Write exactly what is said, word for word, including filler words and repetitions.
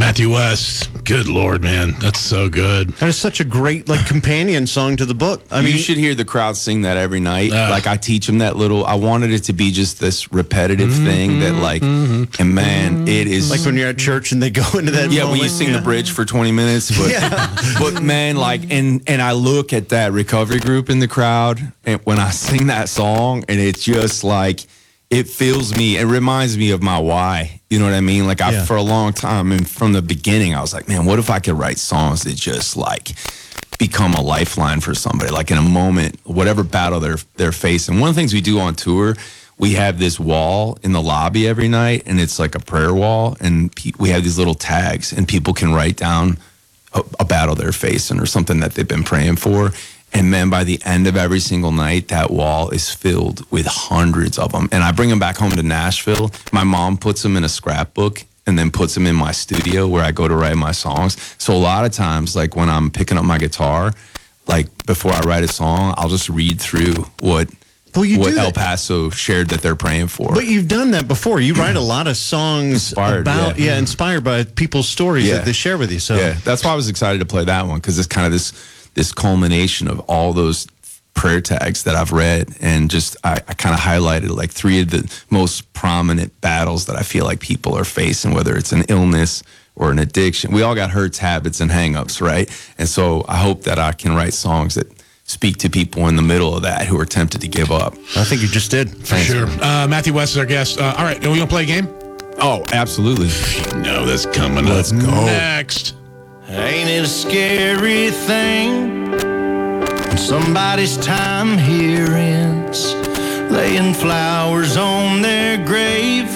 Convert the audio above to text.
Matthew West. Good Lord, man. That's so good. And it's such a great like companion song to the book. I mean, you should hear the crowd sing that every night. Uh, like I teach them that little, I wanted it to be just this repetitive mm-hmm, thing that like, mm-hmm, and man, it is. like when you're at church and they go into that Yeah, moment. when you sing yeah. the bridge for twenty minutes. But, Yeah. but man, like, and, and I look at that recovery group in the crowd and when I sing that song and it's just like, it fills me, it reminds me of my why. You know what I mean? Like I, Yeah. for a long time and from the beginning, I was like, man, what if I could write songs that just like become a lifeline for somebody? Like in a moment, whatever battle they're, they're facing. One of the things we do on tour, we have this wall in the lobby every night and it's like a prayer wall. And pe- we have these little tags and people can write down a, a battle they're facing or something that they've been praying for. And man, by the end of every single night, that wall is filled with hundreds of them. And I bring them back home to Nashville. My mom puts them in a scrapbook and then puts them in my studio where I go to write my songs. So a lot of times, like when I'm picking up my guitar, like before I write a song, I'll just read through what Well, you what do El that. Paso shared that they're praying for. But you've done that before. You write a lot of songs Inspired, about, yeah. yeah. inspired by people's stories Yeah. that they share with you. So Yeah, that's why I was excited to play that one because it's kind of this this culmination of all those prayer tags that I've read and just I, I kind of highlighted like three of the most prominent battles that I feel like people are facing, whether it's an illness or an addiction. We all got hurts, habits, and hangups, right? And so I hope that I can write songs that speak to people in the middle of that who are tempted to give up. I think you just did. For sure. Uh, Matthew West is our guest. Uh, all right, are we going to play a game? Oh, absolutely. You know that's coming Let's up go. next. Ain't it a scary thing when somebody's time here ends, laying flowers on their grave